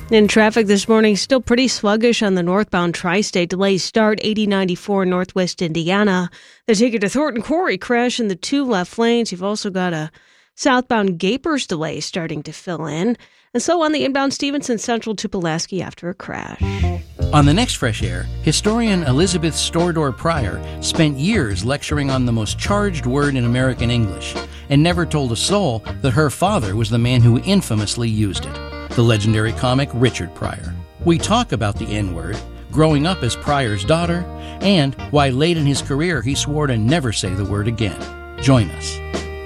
In traffic this morning, still pretty sluggish on the northbound tri-state. Delays start 8094 Northwest Indiana. They take you to Thornton Quarry, crash in the two left lanes. You've also got a southbound Gapers delay starting to fill in. And so on the inbound Stevenson Central to Pulaski after a crash. On the next Fresh Air, historian Elizabeth Stordor Pryor spent years lecturing on the most charged word in American English and never told a soul that her father was the man who infamously used it, the legendary comic Richard Pryor. We talk about the N-word, growing up as Pryor's daughter, and why late in his career he swore to never say the word again. Join us.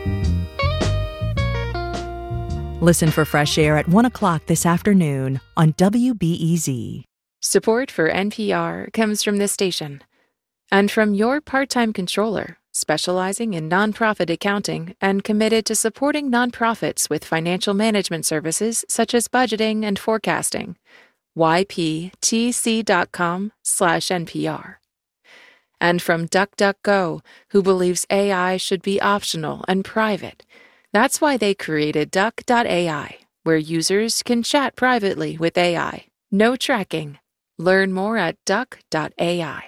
Listen for Fresh Air at 1 o'clock this afternoon on WBEZ. Support for NPR comes from this station and from your part-time controller, specializing in nonprofit accounting and committed to supporting nonprofits with financial management services such as budgeting and forecasting. yptc.com/NPR. And from DuckDuckGo, who believes AI should be optional and private. That's why they created Duck.ai, where users can chat privately with AI. No tracking. Learn more at Duck.ai.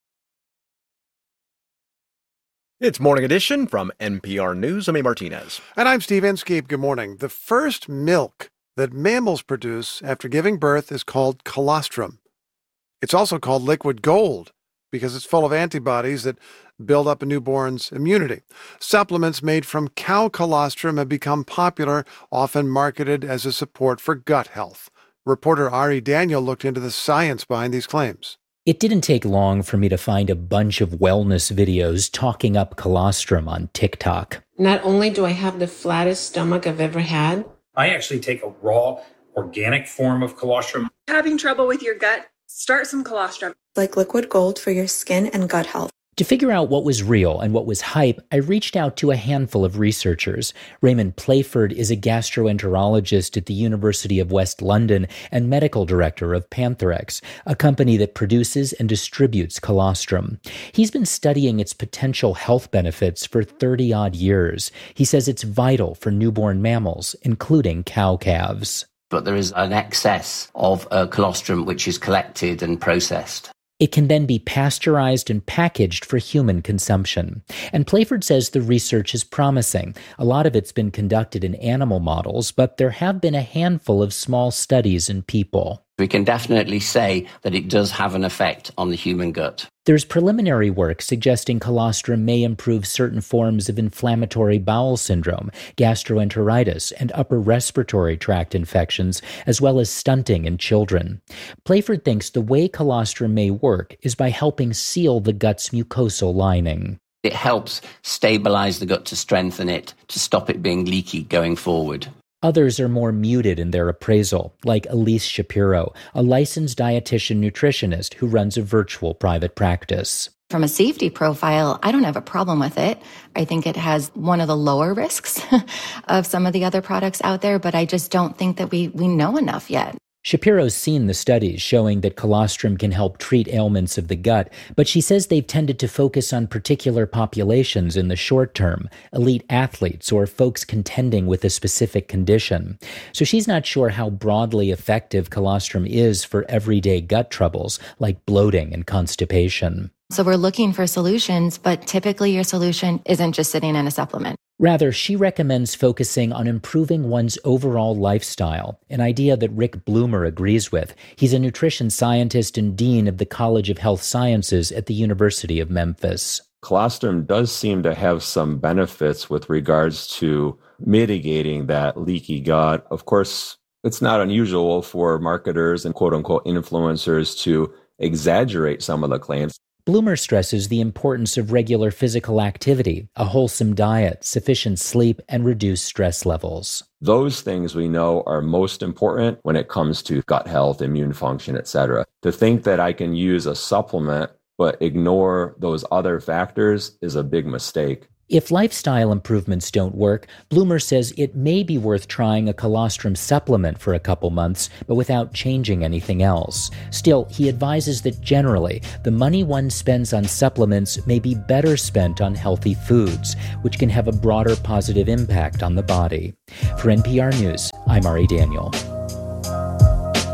It's Morning Edition from NPR News. I'm A. Martinez. And I'm Steve Inskeep. Good morning. The first milk that mammals produce after giving birth is called colostrum. It's also called liquid gold because it's full of antibodies that build up a newborn's immunity. Supplements made from cow colostrum have become popular, often marketed as a support for gut health. Reporter Ari Daniel looked into the science behind these claims. It didn't take long for me to find a bunch of wellness videos talking up colostrum on TikTok. Not only do I have the flattest stomach I've ever had, I actually take a raw, organic form of colostrum. Having trouble with your gut? Start some colostrum. Like liquid gold for your skin and gut health. To figure out what was real and what was hype, I reached out to a handful of researchers. Raymond Playford is a gastroenterologist at the University of West London and medical director of Pantherex, a company that produces and distributes colostrum. He's been studying its potential health benefits for 30-odd years. He says it's vital for newborn mammals, including cow calves. But there is an excess of colostrum which is collected and processed. It can then be pasteurized and packaged for human consumption. And Playford says the research is promising. A lot of it's been conducted in animal models, but there have been a handful of small studies in people. We can definitely say that it does have an effect on the human gut. There's preliminary work suggesting colostrum may improve certain forms of inflammatory bowel syndrome, gastroenteritis, and upper respiratory tract infections, as well as stunting in children. Playford thinks the way colostrum may work is by helping seal the gut's mucosal lining. It helps stabilize the gut to strengthen it, to stop it being leaky going forward. Others are more muted in their appraisal, like Elise Shapiro, a licensed dietitian nutritionist who runs a virtual private practice. From a safety profile, I don't have a problem with it. I think it has one of the lower risks of some of the other products out there, but I just don't think that we know enough yet. Shapiro's seen the studies showing that colostrum can help treat ailments of the gut, but she says they've tended to focus on particular populations in the short term, elite athletes or folks contending with a specific condition. So she's not sure how broadly effective colostrum is for everyday gut troubles like bloating and constipation. So we're looking for solutions, but typically your solution isn't just sitting in a supplement. Rather, she recommends focusing on improving one's overall lifestyle, an idea that Rick Bloomer agrees with. He's a nutrition scientist and dean of the College of Health Sciences at the University of Memphis. Colostrum does seem to have some benefits with regards to mitigating that leaky gut. Of course, it's not unusual for marketers and quote-unquote influencers to exaggerate some of the claims. Bloomer stresses the importance of regular physical activity, a wholesome diet, sufficient sleep, and reduced stress levels. Those things we know are most important when it comes to gut health, immune function, etc. To think that I can use a supplement but ignore those other factors is a big mistake. If lifestyle improvements don't work, Bloomer says it may be worth trying a colostrum supplement for a couple months, but without changing anything else. Still, he advises that generally, the money one spends on supplements may be better spent on healthy foods, which can have a broader positive impact on the body. For NPR News, I'm Ari Daniel.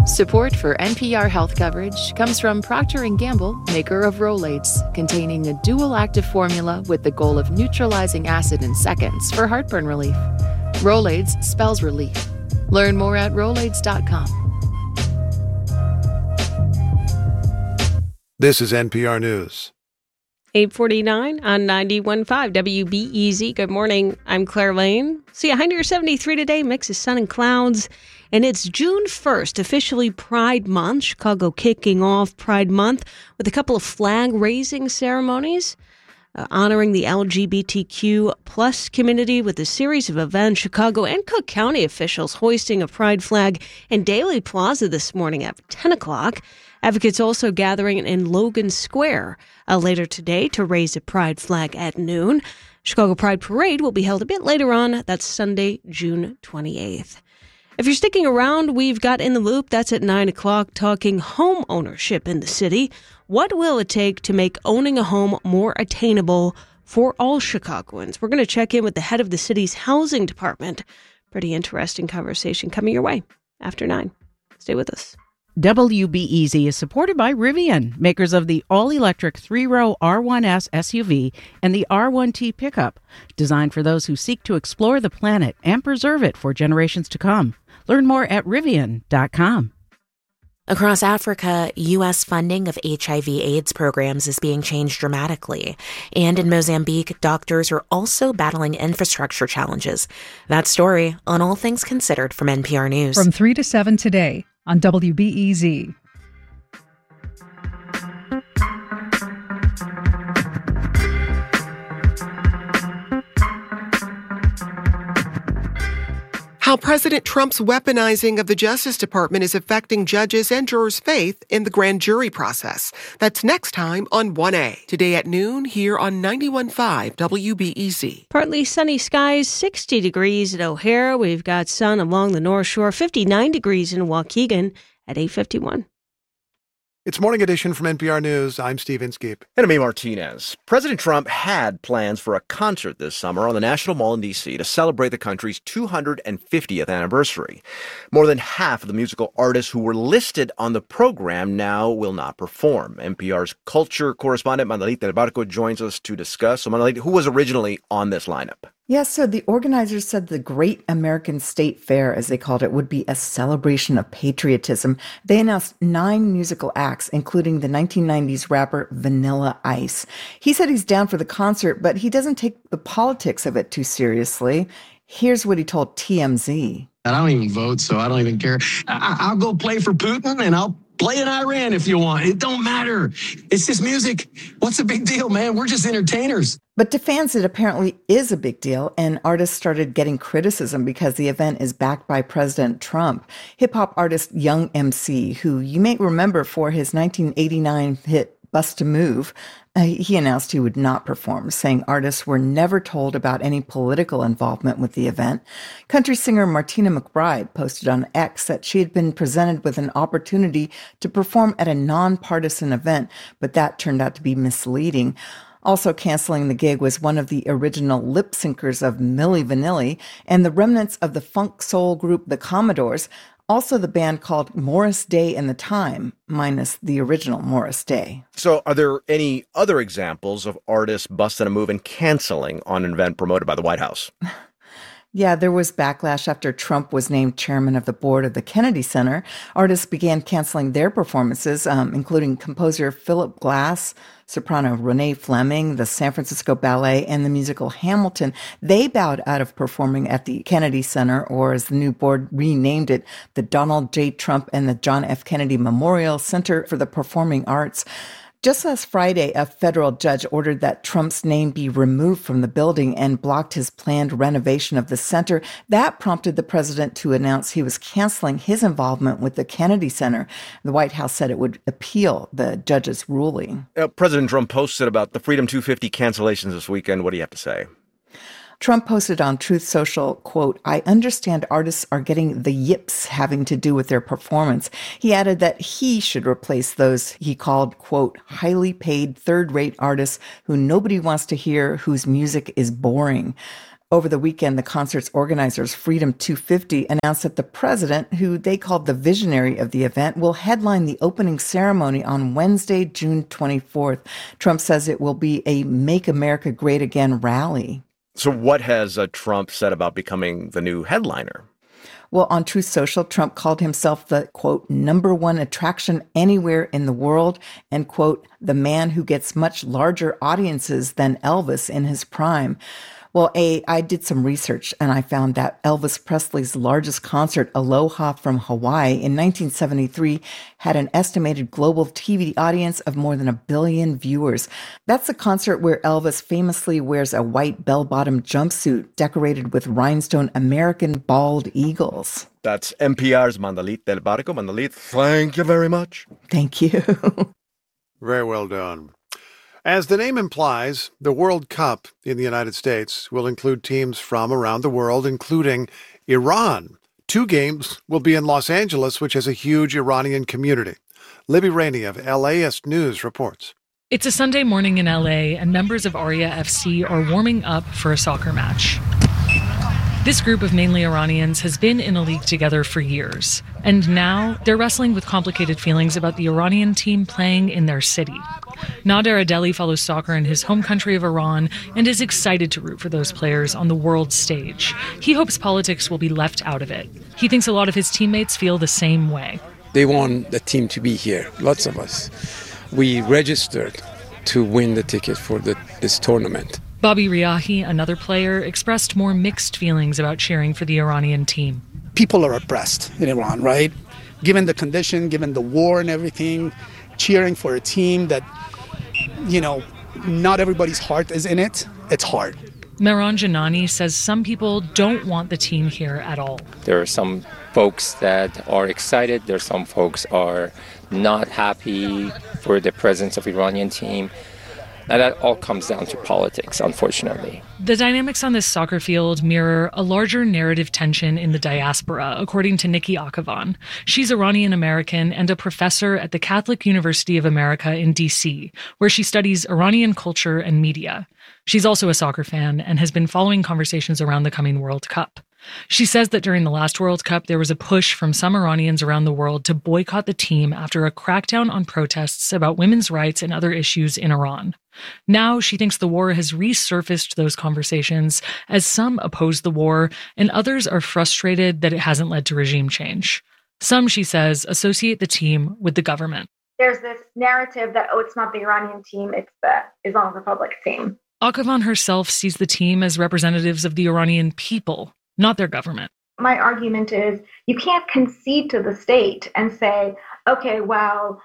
Support for NPR health coverage comes from Procter & Gamble, maker of Rolaids, containing a dual active formula with the goal of neutralizing acid in seconds for heartburn relief. Rolaids spells relief. Learn more at Rolaids.com. This is NPR News. 8:49 on 91.5 WBEZ. Good morning. I'm Claire Lane. See a high near 73 today, mix of sun and clouds. And it's June 1st, officially Pride Month. Chicago kicking off Pride Month with a couple of flag-raising ceremonies, honoring the LGBTQ plus community with a series of events. Chicago and Cook County officials hoisting a pride flag in Daly Plaza this morning at 10 o'clock. Advocates also gathering in Logan Square later today to raise a pride flag at noon. Chicago Pride Parade will be held a bit later on. That's Sunday, June 28th. If you're sticking around, we've got In the Loop. That's at 9 o'clock, talking home ownership in the city. What will it take to make owning a home more attainable for all Chicagoans? We're going to check in with the head of the city's housing department. Pretty interesting conversation coming your way after 9. Stay with us. WBEZ is supported by Rivian, makers of the all-electric 3-row R1S SUV and the R1T pickup, designed for those who seek to explore the planet and preserve it for generations to come. Learn more at Rivian.com. Across Africa, U.S. funding of HIV/AIDS programs is being changed dramatically. And in Mozambique, doctors are also battling infrastructure challenges. That story on All Things Considered from NPR News. From 3 to 7 today on WBEZ. How President Trump's weaponizing of the Justice Department is affecting judges and jurors' faith in the grand jury process. That's next time on 1A. Today at noon here on 91.5 WBEZ. Partly sunny skies, 60 degrees at O'Hare. We've got sun along the North Shore, 59 degrees in Waukegan at 8:51. It's Morning Edition from NPR News. I'm Steve Inskeep. And I'm Amy Martinez. President Trump had plans for a concert this summer on the National Mall in D.C. to celebrate the country's 250th anniversary. More than half of the musical artists who were listed on the program now will not perform. NPR's culture correspondent Manolita Del Barco joins us to discuss. So Manolita, who was originally on this lineup? Yes, so the organizers said the Great American State Fair, as they called it, would be a celebration of patriotism. They announced 9 musical acts, including the 1990s rapper Vanilla Ice. He said he's down for the concert, but he doesn't take the politics of it too seriously. Here's what he told TMZ. I don't even vote, so I don't even care. I'll go play for Putin, and I'll play in Iran if you want. It don't matter. It's just music. What's the big deal, man? We're just entertainers. But to fans, it apparently is a big deal, and artists started getting criticism because the event is backed by President Trump. Hip-hop artist Young MC, who you may remember for his 1989 hit Bust a Move, he announced he would not perform, saying artists were never told about any political involvement with the event. Country singer Martina McBride posted on X that she had been presented with an opportunity to perform at a nonpartisan event, but that turned out to be misleading. Also canceling the gig was one of the original lip syncers of Milli Vanilli and the remnants of the funk soul group The Commodores, also the band called Morris Day and the Time, minus the original Morris Day. So are there any other examples of artists busting a move and canceling on an event promoted by the White House? Yeah, there was backlash after Trump was named chairman of the board of the Kennedy Center. Artists began canceling their performances, including composer Philip Glass, soprano Renee Fleming, the San Francisco Ballet, and the musical Hamilton. They bowed out of performing at the Kennedy Center, or as the new board renamed it, the Donald J. Trump and the John F. Kennedy Memorial Center for the Performing Arts. Just last Friday, a federal judge ordered that Trump's name be removed from the building and blocked his planned renovation of the center. That prompted the president to announce he was canceling his involvement with the Kennedy Center. The White House said it would appeal the judge's ruling. President Trump posted about the Freedom 250 cancellations this weekend. What do you have to say? Trump posted on Truth Social, quote, "I understand artists are getting the yips having to do with their performance." He added that he should replace those he called, quote, "highly paid third-rate artists who nobody wants to hear, whose music is boring." Over the weekend, the concert's organizers, Freedom 250, announced that the president, who they called the visionary of the event, will headline the opening ceremony on Wednesday, June 24th. Trump says it will be a Make America Great Again rally. So what has Trump said about becoming the new headliner? Well, on Truth Social, Trump called himself the, quote, #1 attraction anywhere in the world, and, quote, the man who gets much larger audiences than Elvis in his prime. Well, I did some research, and I found that Elvis Presley's largest concert, Aloha from Hawaii, in 1973, had an estimated global TV audience of more than 1 billion viewers. That's a concert where Elvis famously wears a white bell-bottom jumpsuit decorated with rhinestone American bald eagles. That's NPR's Mandalit Del Barco. Mandalit, thank you very much. Thank you. Very well done. As the name implies, the World Cup in the United States will include teams from around the world, including Iran. 2 games will be in Los Angeles, which has a huge Iranian community. Libby Rainey of LAist News reports. It's a Sunday morning in LA, and members of Aria FC are warming up for a soccer match. This group of mainly Iranians has been in a league together for years, and now they're wrestling with complicated feelings about the Iranian team playing in their city. Nader Adeli follows soccer in his home country of Iran and is excited to root for those players on the world stage. He hopes politics will be left out of it. He thinks a lot of his teammates feel the same way. They want the team to be here, lots of us. We registered to win the ticket for this tournament. Bobby Riahi, another player, expressed more mixed feelings about cheering for the Iranian team. People are oppressed in Iran, right? Given the condition, given the war and everything, cheering for a team that, not everybody's heart is in it, it's hard. Mehran Janani says some people don't want the team here at all. There are some folks that are excited. There are some folks are not happy for the presence of Iranian team. And that all comes down to politics, unfortunately. The dynamics on this soccer field mirror a larger narrative tension in the diaspora, according to Nikki Akavan. She's Iranian-American and a professor at the Catholic University of America in D.C., where she studies Iranian culture and media. She's also a soccer fan and has been following conversations around the coming World Cup. She says that during the last World Cup, there was a push from some Iranians around the world to boycott the team after a crackdown on protests about women's rights and other issues in Iran. Now she thinks the war has resurfaced those conversations as some oppose the war and others are frustrated that it hasn't led to regime change. Some, she says, associate the team with the government. There's this narrative that, it's not the Iranian team, it's the Islamic Republic team. Akavan herself sees the team as representatives of the Iranian people, not their government. My argument is you can't concede to the state and say, okay, well,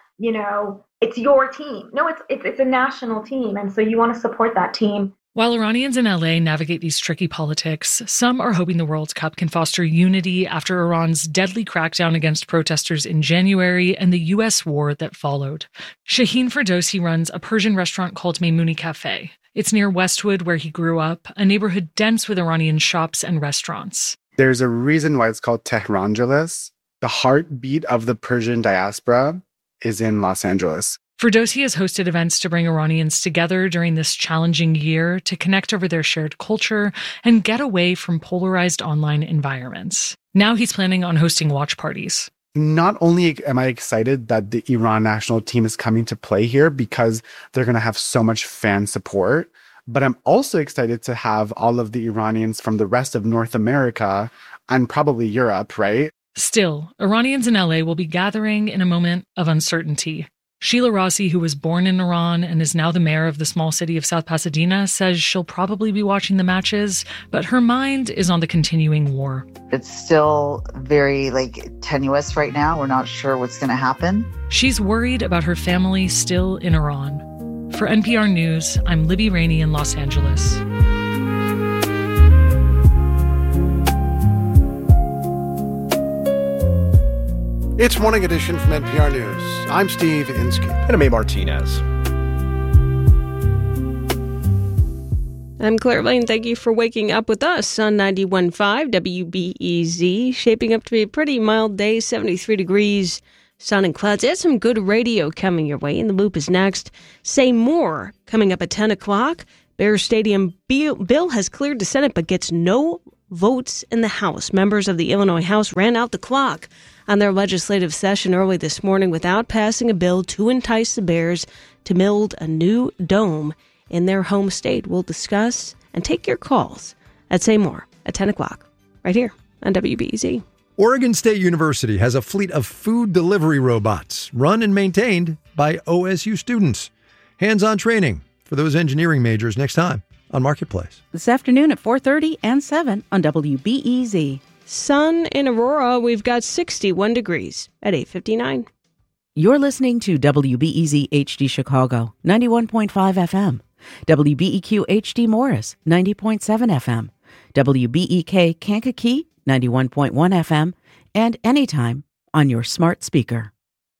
it's your team. No, it's a national team, and so you want to support that team. While Iranians in LA navigate these tricky politics, some are hoping the World Cup can foster unity after Iran's deadly crackdown against protesters in January and the U.S. war that followed. Shaheen Ferdowsi runs a Persian restaurant called Maimouni Cafe. It's near Westwood, where he grew up, a neighborhood dense with Iranian shops and restaurants. There's a reason why it's called Tehrangeles. The heartbeat of the Persian diaspora is in Los Angeles. Ferdowsi has hosted events to bring Iranians together during this challenging year to connect over their shared culture and get away from polarized online environments. Now he's planning on hosting watch parties. Not only am I excited that the Iran national team is coming to play here because they're going to have so much fan support, but I'm also excited to have all of the Iranians from the rest of North America and probably Europe, right? Still, Iranians in LA will be gathering in a moment of uncertainty. Sheila Rossi, who was born in Iran and is now the mayor of the small city of South Pasadena, says she'll probably be watching the matches, but her mind is on the continuing war. It's still very tenuous right now. We're not sure what's going to happen. She's worried about her family still in Iran. For NPR News, I'm Libby Rainey in Los Angeles. It's Morning Edition from NPR News. I'm Steve Inskeep. And I'm A. Martinez. I'm Claire Lane. Thank you for waking up with us on 91.5 WBEZ. Shaping up to be a pretty mild day, 73 degrees, sun and clouds. There's some good radio coming your way. In the Loop is next. Say More coming up at 10 o'clock. Bears Stadium bill has cleared the Senate but gets no votes in the House. Members of the Illinois House ran out the clock on their legislative session early this morning without passing a bill to entice the Bears to build a new dome in their home state. We'll discuss and take your calls at Say More at 10 o'clock right here on WBEZ. Oregon State University has a fleet of food delivery robots run and maintained by OSU students. Hands-on training for those engineering majors next time on Marketplace. This afternoon at 4:30 and 7 on WBEZ. Sun in Aurora, we've got 61 degrees at 8:59. You're listening to WBEZ HD Chicago, 91.5 FM. WBEQ HD Morris, 90.7 FM. WBEK Kankakee, 91.1 FM. And anytime on your smart speaker.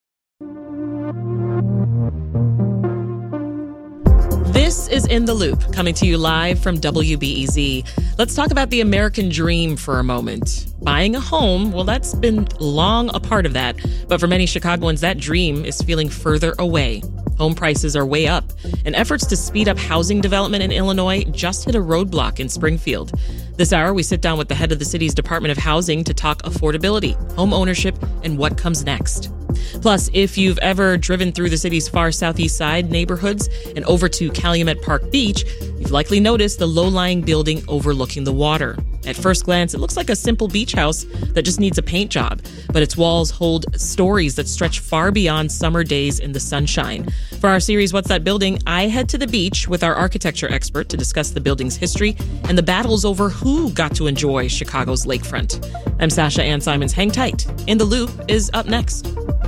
This is In the Loop, coming to you live from WBEZ. Let's talk about the American dream for a moment. Buying a home, well, that's been long a part of that. But for many Chicagoans, that dream is feeling further away. Home prices are way up, and efforts to speed up housing development in Illinois just hit a roadblock in Springfield. This hour, we sit down with the head of the city's Department of Housing to talk affordability, home ownership, and what comes next. Plus, if you've ever driven through the city's far southeast side neighborhoods and over to Calumet Park Beach, you've likely noticed the low-lying building overlooking the water. At first glance, it looks like a simple beach house that just needs a paint job, but its walls hold stories that stretch far beyond summer days in the sunshine. For our series, What's That Building?, I head to the beach with our architecture expert to discuss the building's history and the battles over who got to enjoy Chicago's lakefront. I'm Sasha Ann Simons. Hang tight. In the Loop is up next.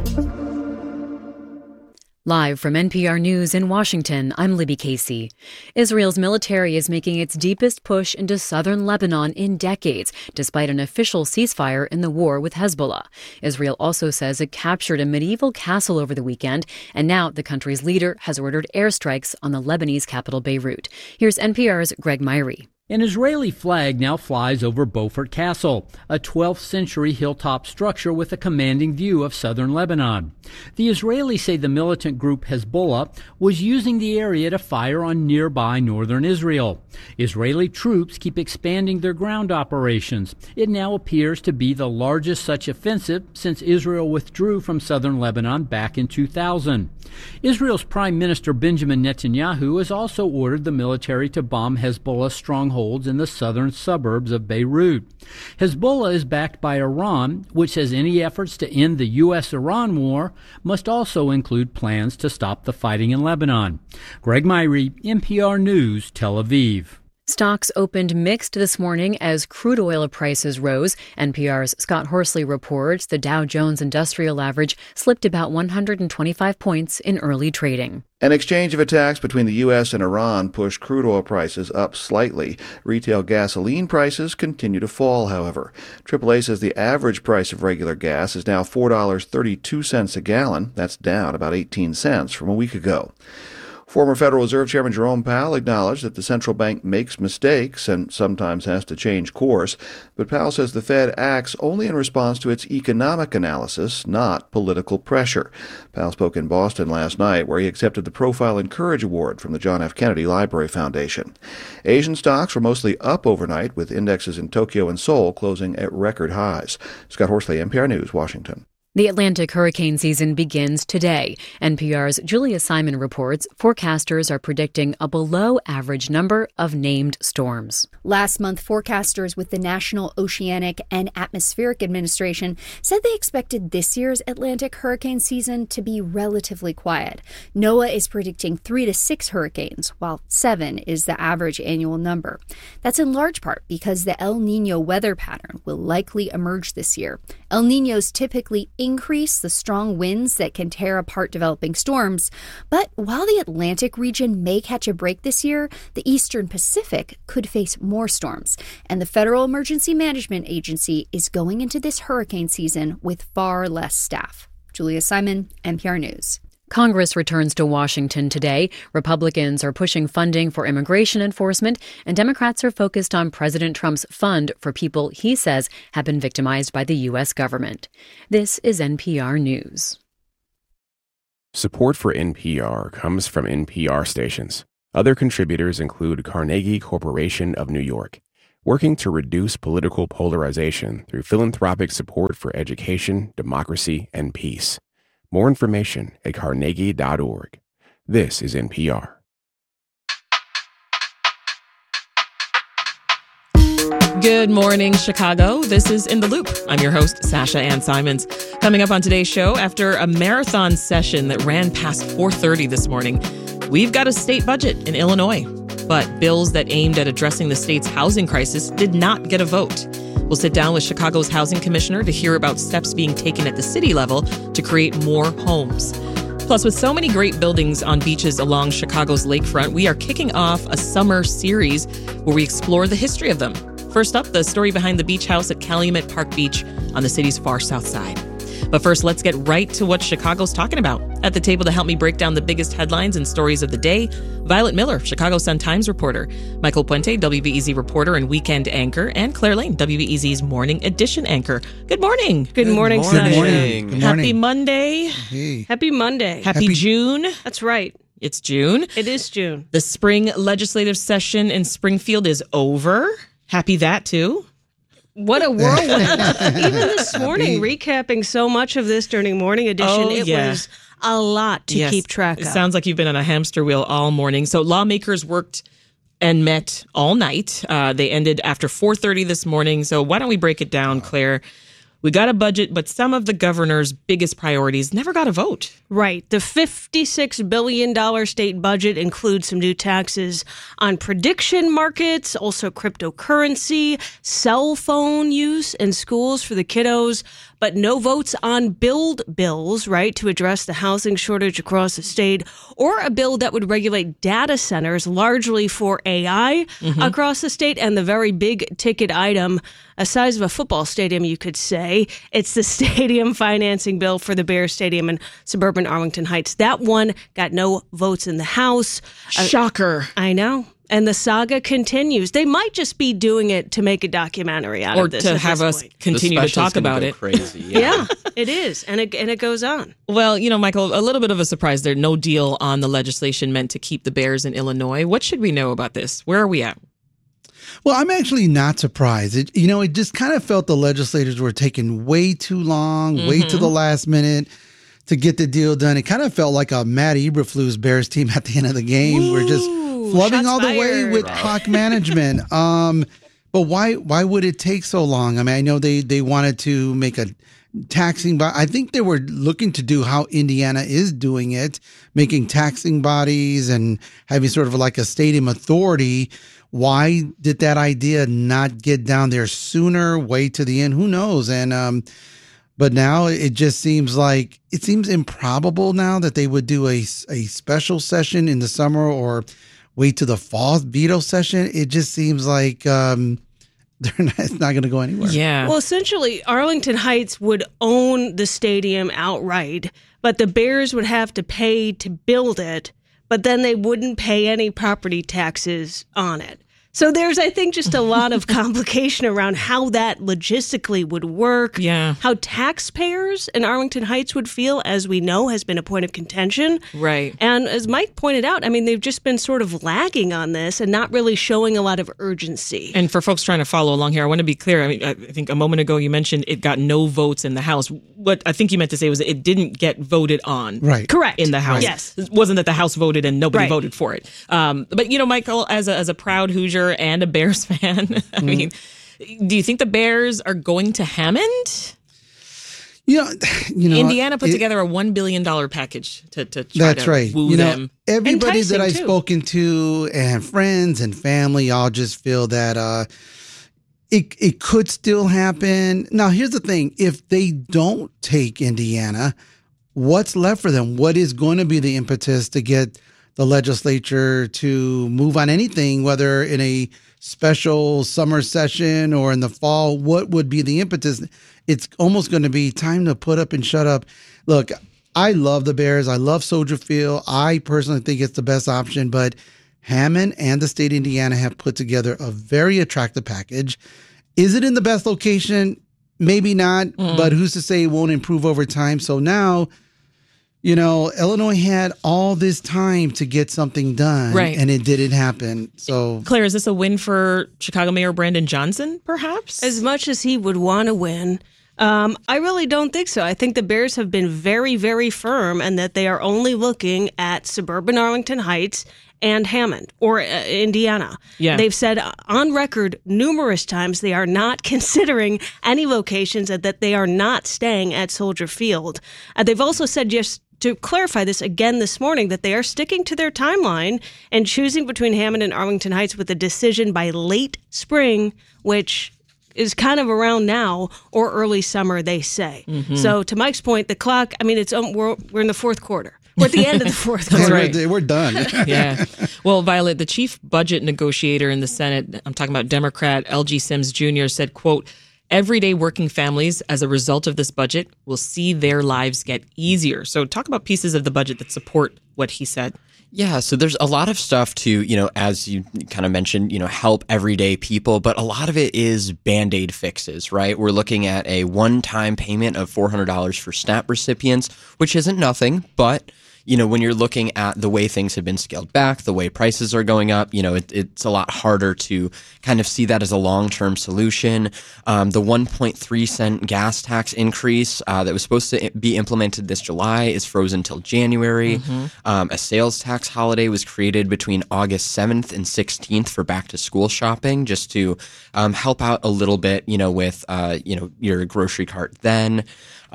Live from NPR News in Washington, I'm Libby Casey. Israel's military is making its deepest push into southern Lebanon in decades, despite an official ceasefire in the war with Hezbollah. Israel also says it captured a medieval castle over the weekend, and now the country's leader has ordered airstrikes on the Lebanese capital Beirut. Here's NPR's Greg Myrie. An Israeli flag now flies over Beaufort Castle, a 12th century hilltop structure with a commanding view of southern Lebanon. The Israelis say the militant group Hezbollah was using the area to fire on nearby northern Israel. Israeli troops keep expanding their ground operations. It now appears to be the largest such offensive since Israel withdrew from southern Lebanon back in 2000. Israel's Prime Minister Benjamin Netanyahu has also ordered the military to bomb Hezbollah strongholds in the southern suburbs of Beirut. Hezbollah is backed by Iran, which says any efforts to end the U.S.-Iran war must also include plans to stop the fighting in Lebanon. Greg Myrie, NPR News, Tel Aviv. Stocks opened mixed this morning as crude oil prices rose. NPR's Scott Horsley reports the Dow Jones Industrial Average slipped about 125 points in early trading. An exchange of attacks between the U.S. and Iran pushed crude oil prices up slightly. Retail gasoline prices continue to fall, however. AAA says the average price of regular gas is now $4.32 a gallon. That's down about 18 cents from a week ago. Former Federal Reserve Chairman Jerome Powell acknowledged that the central bank makes mistakes and sometimes has to change course, but Powell says the Fed acts only in response to its economic analysis, not political pressure. Powell spoke in Boston last night, where he accepted the Profile and Courage Award from the John F. Kennedy Library Foundation. Asian stocks were mostly up overnight, with indexes in Tokyo and Seoul closing at record highs. Scott Horsley, NPR News, Washington. The Atlantic hurricane season begins today. NPR's Julia Simon reports forecasters are predicting a below-average number of named storms. Last month, forecasters with the National Oceanic and Atmospheric Administration said they expected this year's Atlantic hurricane season to be relatively quiet. NOAA is predicting 3 to 6 hurricanes, while 7 is the average annual number. That's in large part because the El Niño weather pattern will likely emerge this year. El Niños typically increase the strong winds that can tear apart developing storms. But while the Atlantic region may catch a break this year, the Eastern Pacific could face more storms. And the Federal Emergency Management Agency is going into this hurricane season with far less staff. Julia Simon, NPR News. Congress returns to Washington today. Republicans are pushing funding for immigration enforcement, and Democrats are focused on President Trump's fund for people he says have been victimized by the U.S. government. This is NPR News. Support for NPR comes from NPR stations. Other contributors include Carnegie Corporation of New York, working to reduce political polarization through philanthropic support for education, democracy, and peace. More information at carnegie.org. This is NPR. Good morning, Chicago. This is In the Loop. I'm your host, Sasha Ann Simons. Coming up on today's show, after a marathon session that ran past 4:30 this morning, we've got a state budget in Illinois. But bills that aimed at addressing the state's housing crisis did not get a vote. We'll sit down with Chicago's housing commissioner to hear about steps being taken at the city level to create more homes. Plus, with so many great buildings on beaches along Chicago's lakefront, we are kicking off a summer series where we explore the history of them. First up, the story behind the beach house at Calumet Park Beach on the city's far south side. But first, let's get right to what Chicago's talking about. At the table to help me break down the biggest headlines and stories of the day, Violet Miller, Chicago Sun-Times reporter, Michael Puente, WBEZ reporter and weekend anchor, and Claire Lane, WBEZ's morning edition anchor. Good morning. Good morning, Sasha. Good morning. Good morning. Happy Monday. Hey. Happy Monday. Happy June. That's right. It's June. It is June. The spring legislative session in Springfield is over. Happy that, too. What a whirlwind. Even this morning, recapping so much of this during Morning Edition, was a lot to keep track of. It sounds like you've been on a hamster wheel all morning. So lawmakers worked and met all night. They ended after 4:30 this morning. So why don't we break it down, Claire? We got a budget, but some of the governor's biggest priorities never got a vote. Right. The $56 billion state budget includes some new taxes on prediction markets, also cryptocurrency, cell phone use in schools for the kiddos, but no votes on build bills, right, to address the housing shortage across the state, or a bill that would regulate data centers largely for AI across the state. And the very big ticket item, a size of a football stadium, you could say, it's the stadium financing bill for the Bears Stadium in suburban Arlington Heights. That one got no votes in the House. Shocker. I know. And the saga continues. They might just be doing it to make a documentary out of this. Or to have us continue to talk about it. Crazy. Yeah, it is. And it goes on. Well, you know, Michael, a little bit of a surprise there. No deal on the legislation meant to keep the Bears in Illinois. What should we know about this? Where are we at? Well, I'm actually not surprised. It just kind of felt the legislators were taking way too long, way to the last minute to get the deal done. It kind of felt like a Matt Eberflus Bears team at the end of the game. We're just flubbing all the way with clock management. But why would it take so long? I mean, I know they wanted to make a taxing, but I think they were looking to do how Indiana is doing it, making taxing bodies and having sort of like a stadium authority. Why did that idea not get down there sooner, way to the end? Who knows? And but now it just seems improbable now that they would do a special session in the summer or wait to the fall veto session. It just seems like it's not going to go anywhere. Yeah. Well, essentially, Arlington Heights would own the stadium outright, but the Bears would have to pay to build it, but then they wouldn't pay any property taxes on it. So there's, I think, just a lot of complication around how that logistically would work. Yeah. How taxpayers in Arlington Heights would feel, as we know, has been a point of contention. Right. And as Mike pointed out, I mean, they've just been sort of lagging on this and not really showing a lot of urgency. And for folks trying to follow along here, I want to be clear. I mean, I think a moment ago you mentioned it got no votes in the House. What I think you meant to say was it didn't get voted on. Right. Correct. In the House. Yes. It wasn't that the House voted and nobody voted for it. But, you know, Michael, as a proud Hoosier and a Bears fan, I mean, do you think the Bears are going to Hammond? You know, Indiana put together a $1 billion package to try to woo them. Everybody that I've spoken to and friends and family all just feel that it could still happen. Now, here's the thing. If they don't take Indiana, what's left for them? What is going to be the impetus to get the legislature to move on anything, whether in a special summer session or in the fall? What would be the impetus? It's almost going to be time to put up and shut up. Look, I love the Bears. I love Soldier Field. I personally think it's the best option, but Hammond and the state of Indiana have put together a very attractive package. Is it in the best location? Maybe not, but who's to say it won't improve over time? So now Illinois had all this time to get something done, right, and it didn't happen. So, Claire, is this a win for Chicago Mayor Brandon Johnson, perhaps? As much as he would want to win, I really don't think so. I think the Bears have been very, very firm and that they are only looking at suburban Arlington Heights and Hammond or Indiana. Yeah. They've said on record numerous times they are not considering any locations and that they are not staying at Soldier Field. They've also said, just to clarify this again this morning, that they are sticking to their timeline and choosing between Hammond and Arlington Heights with a decision by late spring, which is kind of around now, or early summer, they say. Mm-hmm. So to Mike's point, the clock, I mean, we're in the fourth quarter. We're at the end of the fourth That's quarter. right. We're done. Yeah. Well, Violet, the chief budget negotiator in the Senate, I'm talking about Democrat L.G. Sims Jr., said, quote, "Everyday working families, as a result of this budget, will see their lives get easier." So talk about pieces of the budget that support what he said. Yeah, so there's a lot of stuff to, as you kind of mentioned, help everyday people, but a lot of it is Band-Aid fixes, right? We're looking at a one-time payment of $400 for SNAP recipients, which isn't nothing, but when you're looking at the way things have been scaled back, the way prices are going up, it's a lot harder to kind of see that as a long-term solution. The 1.3 cent gas tax increase that was supposed to be implemented this July is frozen till January. Mm-hmm. A sales tax holiday was created between August 7th and 16th for back-to-school shopping, just to help out a little bit, with, your grocery cart then.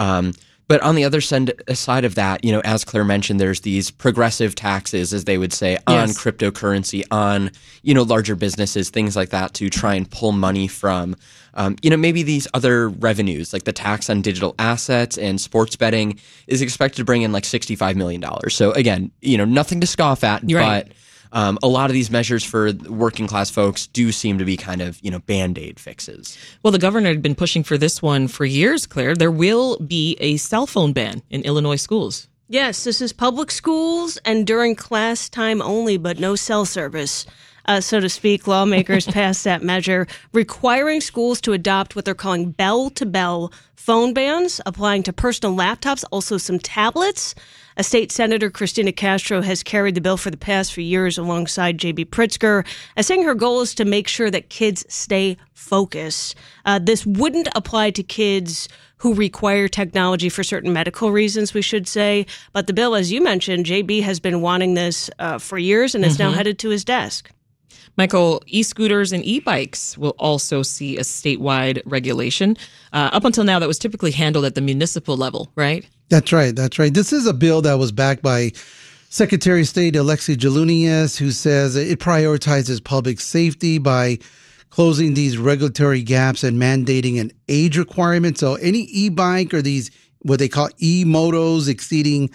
But on the other side of that, as Claire mentioned, there's these progressive taxes, as they would say, on cryptocurrency, on, larger businesses, things like that, to try and pull money from, maybe these other revenues, like the tax on digital assets and sports betting is expected to bring in like $65 million. So again, nothing to scoff at, but a lot of these measures for working class folks do seem to be kind of, Band-Aid fixes. Well, the governor had been pushing for this one for years, Claire. There will be a cell phone ban in Illinois schools. Yes, this is public schools and during class time only, but no cell service. So to speak, lawmakers passed that measure requiring schools to adopt what they're calling bell-to-bell phone bans, applying to personal laptops, also some tablets. A state senator, Christina Castro, has carried the bill for the past few years alongside J.B. Pritzker, saying her goal is to make sure that kids stay focused. This wouldn't apply to kids who require technology for certain medical reasons, we should say. But the bill, as you mentioned, J.B. has been wanting this for years, and it's now headed to his desk. Michael, e-scooters and e-bikes will also see a statewide regulation. Up until now, that was typically handled at the municipal level, right? That's right. This is a bill that was backed by Secretary of State Alexi Jalunias, who says it prioritizes public safety by closing these regulatory gaps and mandating an age requirement. So any e-bike or these, what they call e-motos exceeding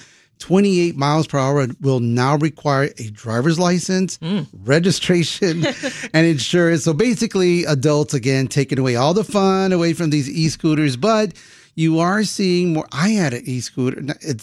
28 miles per hour will now require a driver's license, registration, and insurance. So basically, adults, again, taking away all the fun away from these e-scooters. But you are seeing more. I had an e-scooter.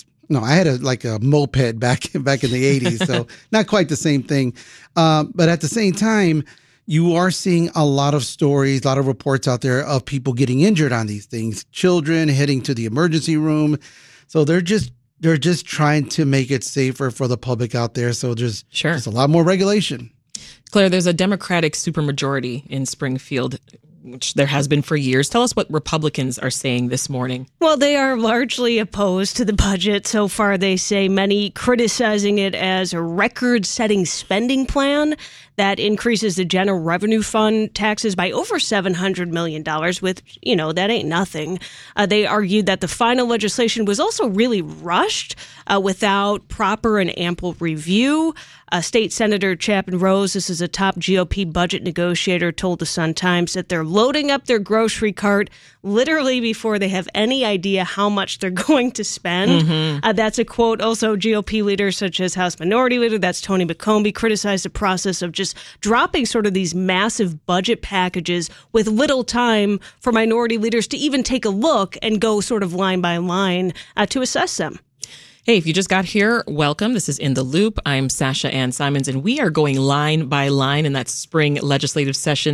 I had a moped back in the 80s. So not quite the same thing. But at the same time, you are seeing a lot of stories, a lot of reports out there of people getting injured on these things, children heading to the emergency room. So they're just trying to make it safer for the public out there. So there's just a lot more regulation. Claire, there's a Democratic supermajority in Springfield, which there has been for years. Tell us what Republicans are saying this morning. Well, they are largely opposed to the budget. So far, they say, many criticizing it as a record-setting spending plan that increases the general revenue fund taxes by over $700 million, with, that ain't nothing. They argued that the final legislation was also really rushed without proper and ample review. State Senator Chapin Rose, this is a top GOP budget negotiator, told the Sun-Times that they're loading up their grocery cart literally before they have any idea how much they're going to spend. That's a quote. Also, GOP leaders such as House Minority Leader, that's Tony McCombie, criticized the process of just dropping sort of these massive budget packages with little time for minority leaders to even take a look and go sort of line by line to assess them. Hey, if you just got here, welcome. This is In the Loop. I'm Sasha Ann Simons, and we are going line by line in that spring legislative session.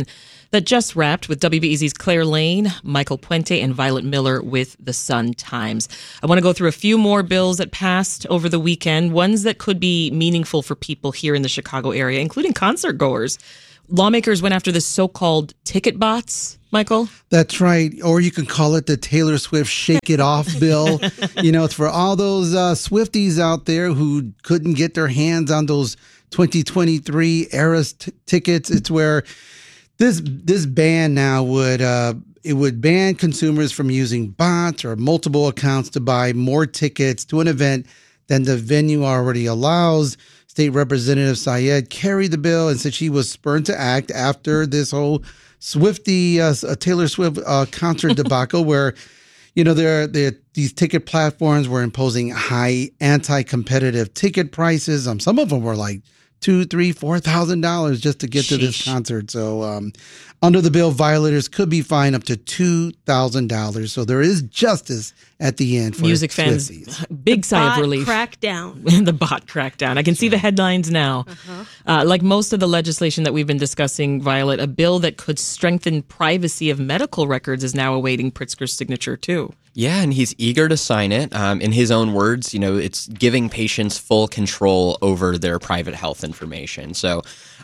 that just wrapped with WBEZ's Claire Lane, Michael Puente, and Violet Miller with the Sun-Times. I want to go through a few more bills that passed over the weekend, ones that could be meaningful for people here in the Chicago area, including concert goers. Lawmakers went after the so-called ticket bots, Michael. That's right. Or you can call it the Taylor Swift Shake It Off bill. It's for all those Swifties out there who couldn't get their hands on those 2023 Eras tickets. It's where this ban now would ban consumers from using bots or multiple accounts to buy more tickets to an event than the venue already allows. State Representative Syed carried the bill and said she was spurred to act after this whole Taylor Swift concert debacle where, these ticket platforms were imposing high anti-competitive ticket prices. Some of them were like $2,000, $3,000, $4,000 just to get to this concert. So under the bill, violators could be fined up to $2,000. So there is justice at the end for music fans. Swifties. Big sigh of relief. Crackdown. The bot crackdown. I can see the headlines now. Like most of the legislation that we've been discussing, Violet, a bill that could strengthen privacy of medical records is now awaiting Pritzker's signature too. Yeah, and he's eager to sign it. In his own words, it's giving patients full control over their private health information. So,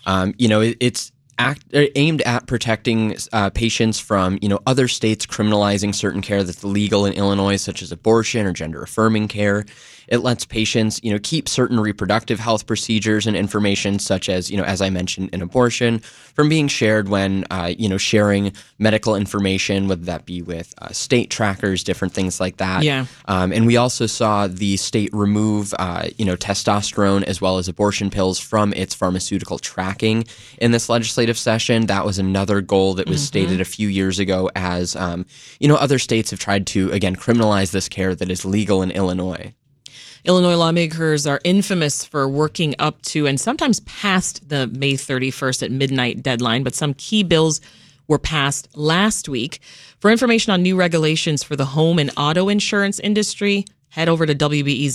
it's aimed at protecting patients from, other states criminalizing certain care that's illegal in Illinois, such as abortion or gender-affirming care. It lets patients, keep certain reproductive health procedures and information, such as, as I mentioned, an abortion, from being shared when, sharing medical information, whether that be with state trackers, different things like that. Yeah. And we also saw the state remove, testosterone as well as abortion pills from its pharmaceutical tracking in this legislative session. That was another goal that was stated a few years ago as, other states have tried to, again, criminalize this care that is legal in Illinois. Illinois lawmakers are infamous for working up to and sometimes past the May 31st at midnight deadline, but some key bills were passed last week. For information on new regulations for the home and auto insurance industry, head over to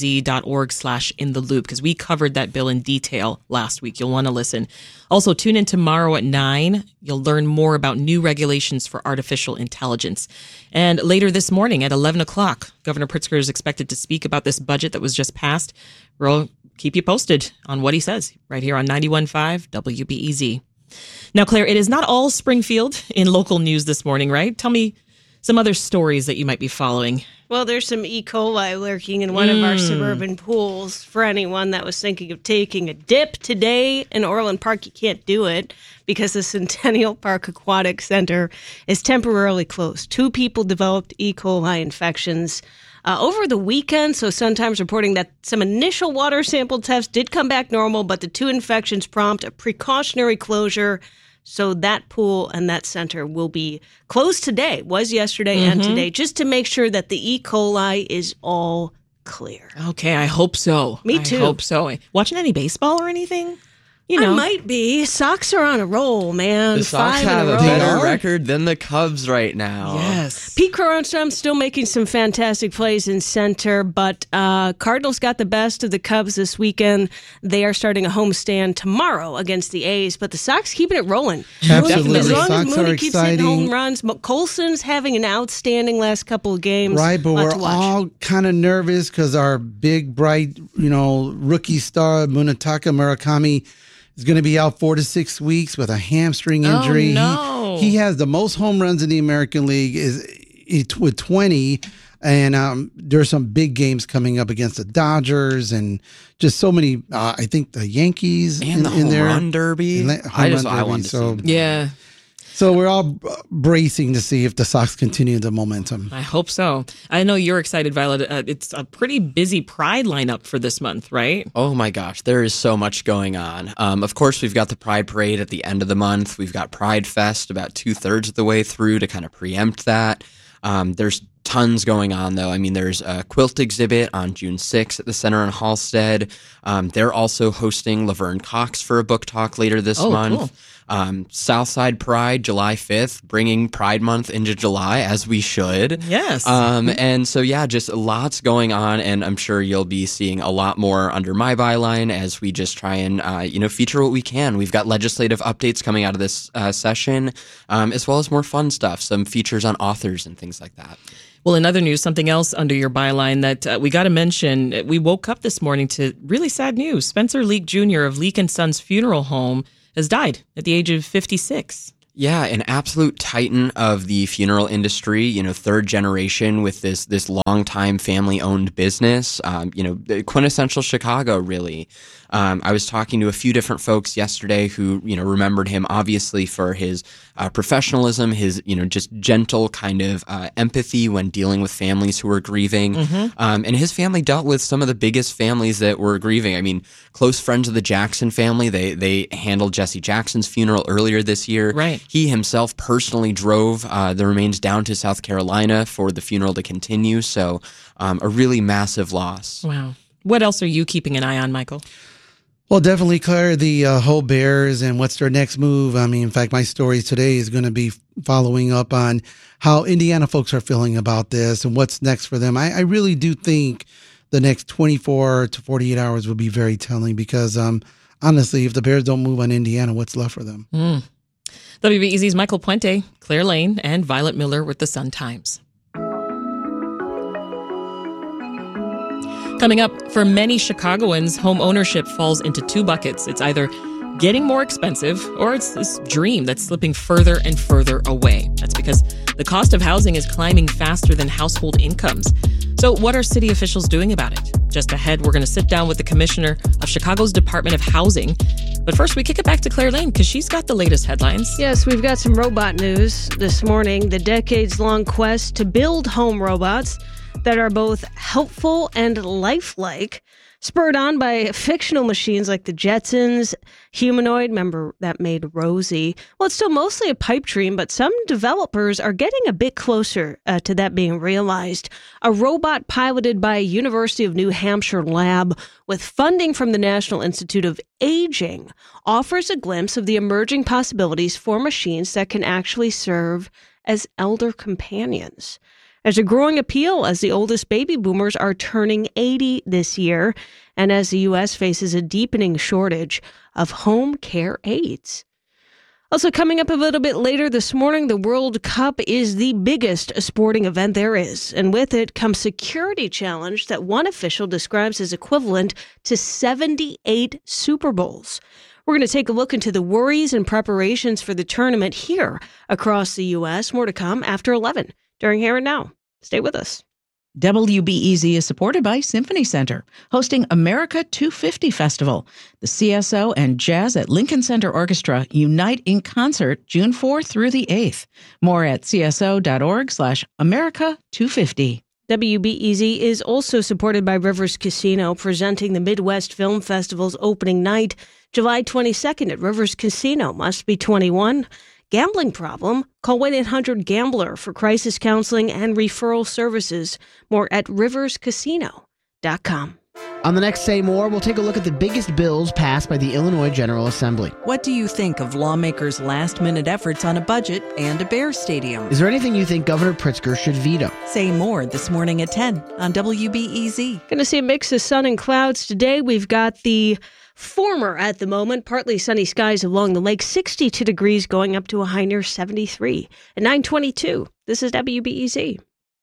wbez.org/intheloop because we covered that bill in detail last week. You'll want to listen. Also, tune in tomorrow at 9. You'll learn more about new regulations for artificial intelligence. And later this morning at 11 o'clock, Governor Pritzker is expected to speak about this budget that was just passed. We'll keep you posted on what he says right here on 91.5 WBEZ. Now, Claire, it is not all Springfield in local news this morning, right? Tell me some other stories that you might be following. Well, there's some E. coli lurking in one of our suburban pools. For anyone that was thinking of taking a dip today in Orland Park, you can't do it because the Centennial Park Aquatic Center is temporarily closed. 2 people developed E. coli infections over the weekend, so sometimes reporting that some initial water sample tests did come back normal, but the 2 infections prompt a precautionary closure. So that pool and that center will be closed today, was yesterday and today, just to make sure that the E. coli is all clear. Okay, I hope so. Me too. I hope so. Watching any baseball or anything? I might be. Sox are on a roll, man. The Sox 5 in have a a row. better record than the Cubs right now. Yes. Pete Cronin's still making some fantastic plays in center, but Cardinals got the best of the Cubs this weekend. They are starting a homestand tomorrow against the A's, but the Sox keeping it rolling. Absolutely. As long Sox as Mooney are keeps hitting exciting. home runs, Colson's having an outstanding last couple of games. Right, but Lot we're to watch. all kind of nervous because our big, bright, rookie star, Munetaka Murakami, is going to be out 4 to 6 weeks with a hamstring injury. Oh, no. He has the most home runs in the American League with 20. And there's some big games coming up against the Dodgers and just so many. I think the Yankees and the home run derby. I want to see. Yeah. So we're all bracing to see if the Sox continue the momentum. I hope so. I know you're excited, Violet. It's a pretty busy Pride lineup for this month, right? Oh my gosh, there is so much going on. Of course, we've got the Pride Parade at the end of the month. We've got Pride Fest about 2/3 of the way through to kind of preempt that. There's tons going on, though. I mean, there's a quilt exhibit on June 6th at the Center in Halstead. They're also hosting Laverne Cox for a book talk later this month. Cool. Southside Pride, July 5th, bringing Pride Month into July, as we should. Yes. And so, yeah, just lots going on, and I'm sure you'll be seeing a lot more under my byline as we just try and, feature what we can. We've got legislative updates coming out of this session, as well as more fun stuff, some features on authors and things like that. Well, in other news, something else under your byline that we got to mention, we woke up this morning to really sad news. Spencer Leak Jr. of Leak & Sons Funeral Home has died at the age of 56. Yeah, an absolute titan of the funeral industry, third generation with this long-time family-owned business, quintessential Chicago, really. I was talking to a few different folks yesterday who, remembered him obviously for his professionalism, his, just gentle kind of empathy when dealing with families who were grieving. And his family dealt with some of the biggest families that were grieving. I mean, close friends of the Jackson family, they handled Jesse Jackson's funeral earlier this year. Right. He himself personally drove the remains down to South Carolina for the funeral to continue. So a really massive loss. Wow. What else are you keeping an eye on, Michael? Well, definitely, Claire, the whole Bears and what's their next move. I mean, in fact, my story today is going to be following up on how Indiana folks are feeling about this and what's next for them. I really do think the next 24 to 48 hours will be very telling because, honestly, if the Bears don't move on Indiana, what's left for them? WBEZ's Michael Puente, Claire Lane, and Violet Miller with the Sun-Times. Coming up, for many Chicagoans, home ownership falls into two buckets. It's either getting more expensive or it's this dream that's slipping further and further away. That's because the cost of housing is climbing faster than household incomes. So what are city officials doing about it? Just ahead, we're going to sit down with the commissioner of Chicago's Department of Housing. But first, we kick it back to Claire Lane because she's got the latest headlines. Yes, we've got some robot news this morning. The decades-long quest to build home robots that are both helpful and lifelike, spurred on by fictional machines like the Jetsons, Humanoid, remember that made Rosie. Well, it's still mostly a pipe dream, but some developers are getting a bit closer to that being realized. A robot piloted by a University of New Hampshire lab with funding from the National Institute of Aging offers a glimpse of the emerging possibilities for machines that can actually serve as elder companions. There's a growing appeal as the oldest baby boomers are turning 80 this year, and as the U.S. faces a deepening shortage of home care aides. Also coming up a little bit later this morning, the World Cup is the biggest sporting event there is, and with it comes security challenge that one official describes as equivalent to 78 Super Bowls. We're going to take a look into the worries and preparations for the tournament here across the U.S. More to come after 11 during Here and Now. Stay with us. WBEZ is supported by Symphony Center, hosting America 250 Festival. The CSO and Jazz at Lincoln Center Orchestra unite in concert June 4th through the 8th. More at cso.org/America250. WBEZ is also supported by Rivers Casino, presenting the Midwest Film Festival's opening night, July 22nd at Rivers Casino. Must be 21. Gambling problem? Call 1-800-GAMBLER for crisis counseling and referral services. More at riverscasino.com. On the next Say More, we'll take a look at the biggest bills passed by the Illinois General Assembly. What do you think of lawmakers' last-minute efforts on a budget and a Bears stadium? Is there anything you think Governor Pritzker should veto? Say More this morning at 10 on WBEZ. Going to see a mix of sun and clouds today. We've got the former at the moment, partly sunny skies along the lake, 62 degrees going up to a high near 73. At 9:22, this is WBEZ.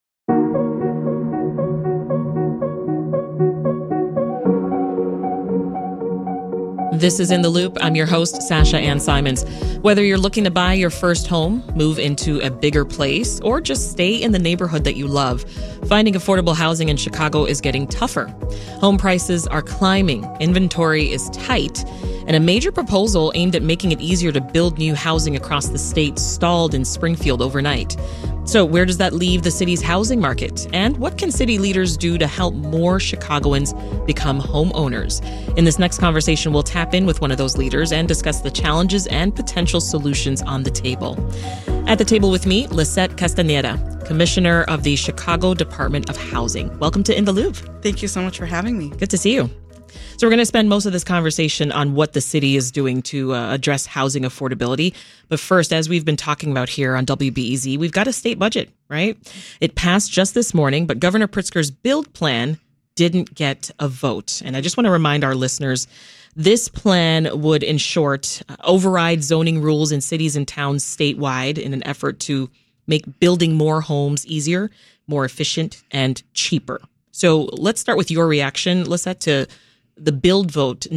This is In the Loop. I'm your host, Sasha Ann Simons. Whether you're looking to buy your first home, move into a bigger place, or just stay in the neighborhood that you love, finding affordable housing in Chicago is getting tougher. Home prices are climbing, inventory is tight, and a major proposal aimed at making it easier to build new housing across the state stalled in Springfield overnight. So where does that leave the city's housing market? And what can city leaders do to help more Chicagoans become homeowners? In this next conversation, we'll tap in with one of those leaders and discuss the challenges and potential solutions on the table. At the table with me, Lisette Castaneda, Commissioner of the Chicago Department of Housing. Welcome to In the Loop. Thank you so much for having me. Good to see you. So we're going to spend most of this conversation on what the city is doing to address housing affordability. But first, as we've been talking about here on WBEZ, we've got a state budget, right? It passed just this morning, but Governor Pritzker's build plan didn't get a vote. And I just want to remind our listeners, this plan would, in short, override zoning rules in cities and towns statewide in an effort to make building more homes easier, more efficient, and cheaper. So let's start with your reaction, Lisette, to the build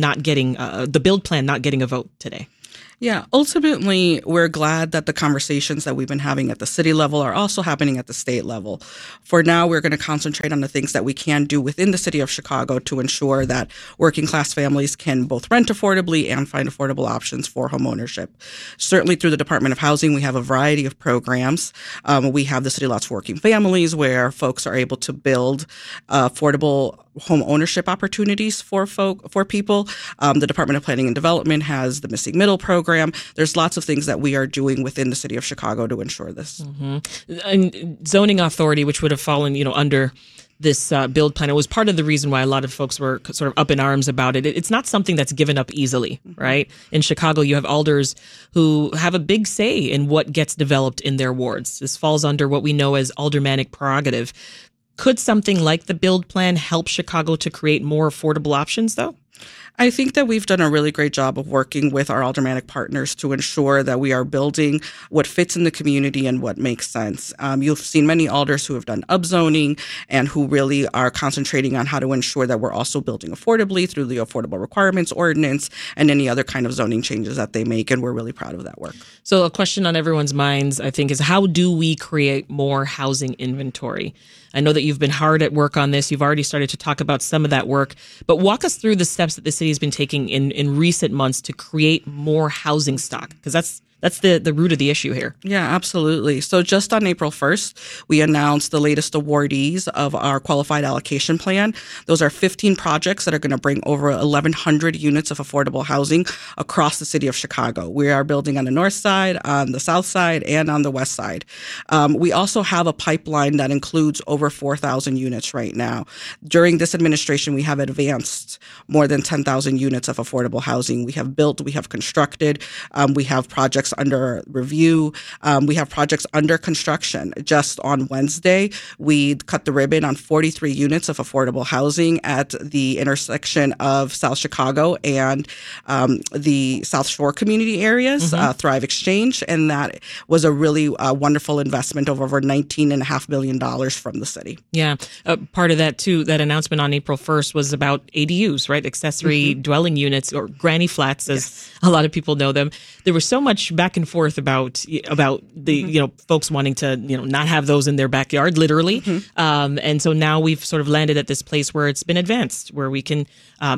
plan not getting a vote today. Yeah, ultimately, we're glad that the conversations that we've been having at the city level are also happening at the state level. For now, we're going to concentrate on the things that we can do within the city of Chicago to ensure that working class families can both rent affordably and find affordable options for homeownership. Certainly through the Department of Housing, we have a variety of programs. We have the City Lots for Working Families, where folks are able to build affordable home ownership opportunities for people. The Department of Planning and Development has the Missing Middle program. There's lots of things that we are doing within the city of Chicago to ensure this. Mm-hmm. And zoning authority, which would have fallen, under this build plan, it was part of the reason why a lot of folks were sort of up in arms about it. It's not something that's given up easily, right? In Chicago, you have alders who have a big say in what gets developed in their wards. This falls under what we know as aldermanic prerogative. Could something like the build plan help Chicago to create more affordable options, though? I think that we've done a really great job of working with our aldermanic partners to ensure that we are building what fits in the community and what makes sense. You've seen many alders who have done upzoning and who really are concentrating on how to ensure that we're also building affordably through the Affordable Requirements Ordinance and any other kind of zoning changes that they make, and we're really proud of that work. So a question on everyone's minds, I think, is how do we create more housing inventory? I know that you've been hard at work on this. You've already started to talk about some of that work, but walk us through the steps that the city has been taking in recent months to create more housing stock, because that's the root of the issue here. Yeah, absolutely. So just on April 1st, we announced the latest awardees of our qualified allocation plan. Those are 15 projects that are going to bring over 1,100 units of affordable housing across the city of Chicago. We are building on the north side, on the south side, and on the west side. We also have a pipeline that includes over 4,000 units right now. During this administration, we have advanced more than 10,000 units of affordable housing. We have built, we have constructed, we have projects under review. We have projects under construction. Just on Wednesday, we cut the ribbon on 43 units of affordable housing at the intersection of South Chicago and the South Shore community areas, Thrive Exchange. And that was a really wonderful investment of over $19.5 million from the city. Yeah. Part of that, too, that announcement on April 1st was about ADUs, right? Accessory dwelling units, or granny flats, as a lot of people know them. There was so much back and forth about the folks wanting to not have those in their backyard, literally, and so now we've sort of landed at this place where it's been advanced, where we can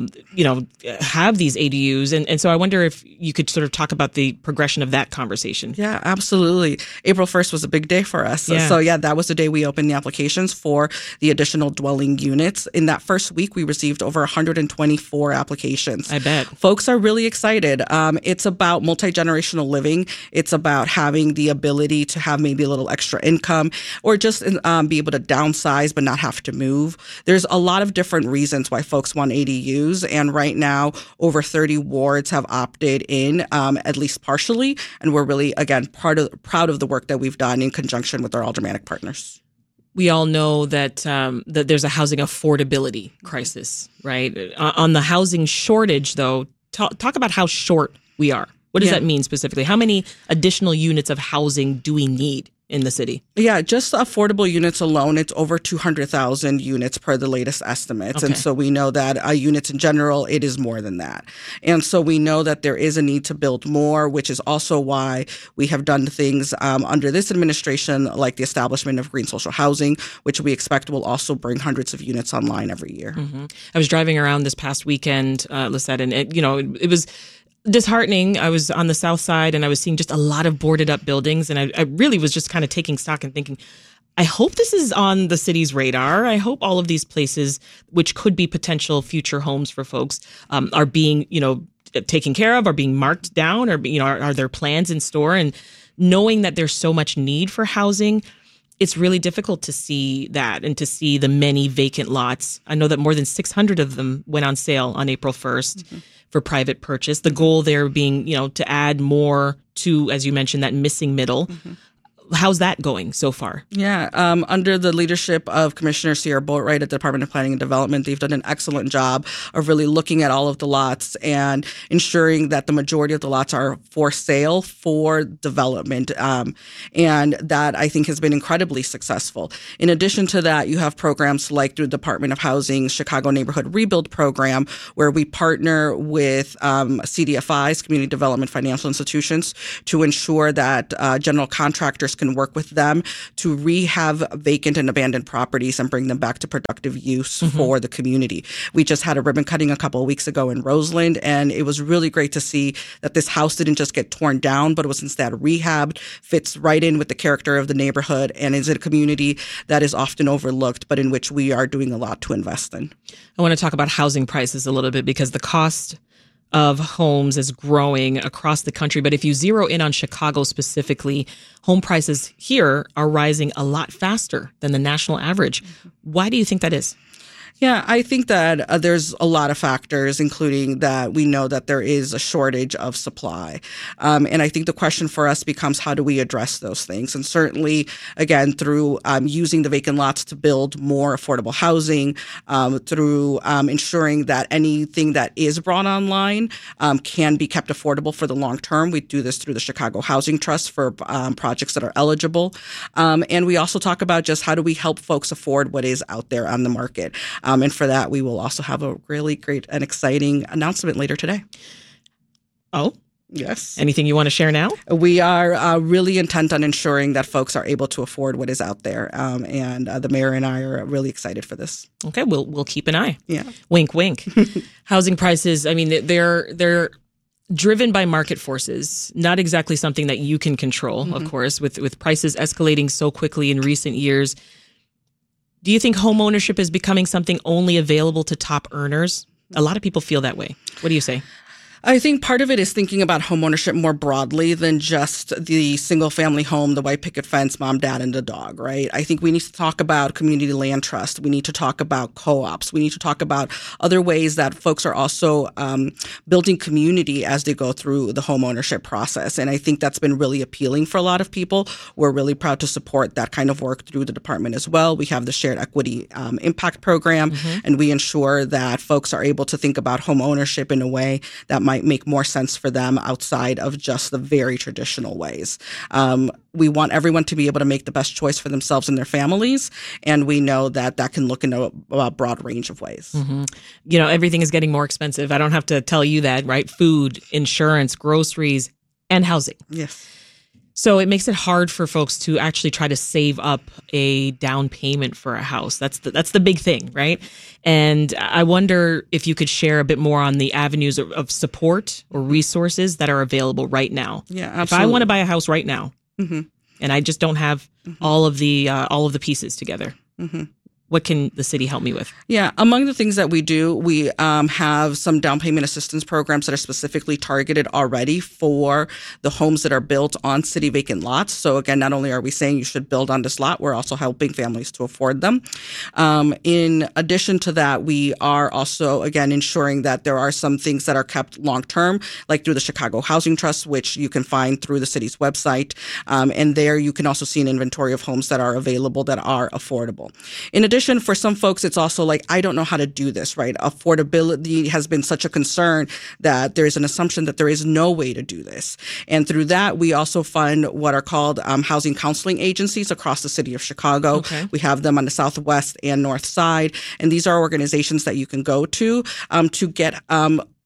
have these ADUs, and so I wonder if you could sort of talk about the progression of that conversation. Yeah, absolutely. April 1st was a big day for us. Yeah. So that was the day we opened the applications for the additional dwelling units. In that first week, we received over 124 applications. I bet folks are really excited. It's about multi-generational living. It's about having the ability to have maybe a little extra income, or just be able to downsize but not have to move. There's a lot of different reasons why folks want ADUs, and right now over 30 wards have opted in, at least partially, and we're really, again, proud of the work that we've done in conjunction with our aldermanic partners. We all know that that there's a housing affordability crisis, right? On the housing shortage, though, talk about how short we are. What does that mean specifically? How many additional units of housing do we need in the city? Yeah, just affordable units alone, it's over 200,000 units per the latest estimates. Okay. And so we know that units in general, it is more than that. And so we know that there is a need to build more, which is also why we have done things under this administration, like the establishment of green social housing, which we expect will also bring hundreds of units online every year. I was driving around this past weekend, Lisette, and it was disheartening. I was on the south side and I was seeing just a lot of boarded up buildings. And I really was just kind of taking stock and thinking, I hope this is on the city's radar. I hope all of these places, which could be potential future homes for folks, are being, taken care of, are being marked down, or, are there plans in store? And knowing that there's so much need for housing, it's really difficult to see that and to see the many vacant lots. I know that more than 600 of them went on sale on April 1st for private purchase. The goal there being, to add more to, as you mentioned, that missing middle. How's that going so far? Yeah, under the leadership of Commissioner Sierra Boatwright at the Department of Planning and Development, they've done an excellent job of really looking at all of the lots and ensuring that the majority of the lots are for sale for development. And that, I think, has been incredibly successful. In addition to that, you have programs like through the Department of Housing's Chicago Neighborhood Rebuild Program, where we partner with CDFIs, Community Development Financial Institutions, to ensure that general contractors can work with them to rehab vacant and abandoned properties and bring them back to productive use for the community. We just had a ribbon cutting a couple of weeks ago in Roseland, and it was really great to see that this house didn't just get torn down, but it was instead rehabbed, fits right in with the character of the neighborhood, and is a community that is often overlooked, but in which we are doing a lot to invest in. I want to talk about housing prices a little bit, because the cost of homes is growing across the country. But if you zero in on Chicago specifically, home prices here are rising a lot faster than the national average. Why do you think that is? Yeah, I think that there's a lot of factors, including that we know that there is a shortage of supply. And I think the question for us becomes, how do we address those things? And certainly, again, through using the vacant lots to build more affordable housing, through ensuring that anything that is brought online can be kept affordable for the long term. We do this through the Chicago Housing Trust for projects that are eligible. And we also talk about just how do we help folks afford what is out there on the market. And for that, we will also have a really great and exciting announcement later today. Oh, yes. Anything you want to share now? We are really intent on ensuring that folks are able to afford what is out there. And the mayor and I are really excited for this. Okay, we'll keep an eye. Yeah. Wink, wink. Housing prices, I mean, they're driven by market forces, not exactly something that you can control, of course, with prices escalating so quickly in recent years. Do you think home ownership is becoming something only available to top earners? A lot of people feel that way. What do you say? I think part of it is thinking about homeownership more broadly than just the single family home, the white picket fence, mom, dad, and the dog, right? I think we need to talk about community land trust. We need to talk about co-ops. We need to talk about other ways that folks are also building community as they go through the homeownership process. And I think that's been really appealing for a lot of people. We're really proud to support that kind of work through the department as well. We have the Shared Equity Impact Program, and we ensure that folks are able to think about homeownership in a way that might make more sense for them outside of just the very traditional ways. We want everyone to be able to make the best choice for themselves and their families, and we know that that can look in a broad range of ways. Everything is getting more expensive. I don't have to tell you that, right? Food, insurance, groceries, and housing. Yes. So it makes it hard for folks to actually try to save up a down payment for a house. That's the big thing, right? And I wonder if you could share a bit more on the avenues of support or resources that are available right now. Yeah, absolutely. If I want to buy a house right now, and I just don't have all of the pieces together, what can the city help me with? Yeah, among the things that we do, we have some down payment assistance programs that are specifically targeted already for the homes that are built on city vacant lots. So again, not only are we saying you should build on this lot, we're also helping families to afford them. In addition to that, we are also, again, ensuring that there are some things that are kept long-term, like through the Chicago Housing Trust, which you can find through the city's website. And there you can also see an inventory of homes that are available that are affordable. In addition, for some folks, it's also like, I don't know how to do this, right? Affordability has been such a concern that there is an assumption that there is no way to do this. And through that, we also fund what are called housing counseling agencies across the city of Chicago. Okay. We have them on the southwest and north side. And these are organizations that you can go to get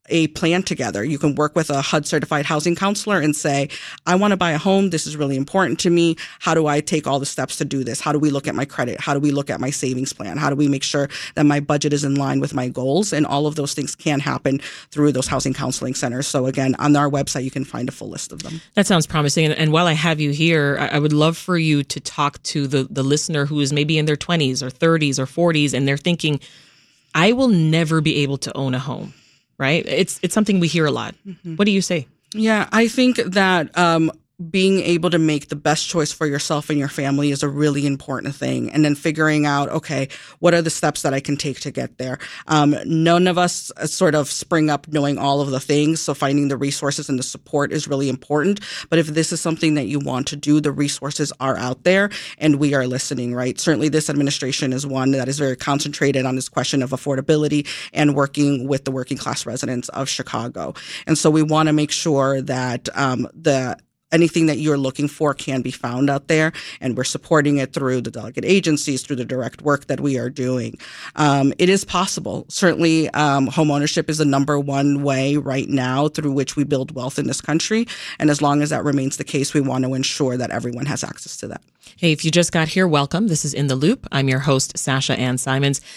a plan together. You can work with a HUD certified housing counselor and say, I want to buy a home. This is really important to me. How do I take all the steps to do this? How do we look at my credit? How do we look at my savings plan? How do we make sure that my budget is in line with my goals? And all of those things can happen through those housing counseling centers. So again, on our website, you can find a full list of them. That sounds promising. And while I have you here, I would love for you to talk to the listener who is maybe in their 20s or 30s or 40s, and they're thinking, I will never be able to own a home. Right? It's something we hear a lot. Mm-hmm. What do you say? Yeah, I think that being able to make the best choice for yourself and your family is a really important thing. And then figuring out, okay, what are the steps that I can take to get there? None of us sort of spring up knowing all of the things. So finding the resources and the support is really important. But if this is something that you want to do, the resources are out there and we are listening, right? Certainly this administration is one that is very concentrated on this question of affordability and working with the working class residents of Chicago. And so we want to make sure that anything that you're looking for can be found out there, and we're supporting it through the delegate agencies, through the direct work that we are doing. It is possible. Certainly, home ownership is the number one way right now through which we build wealth in this country, and as long as that remains the case, we want to ensure that everyone has access to that. Hey, if you just got here, welcome. This is In the Loop. I'm your host, Sasha Ann Simons.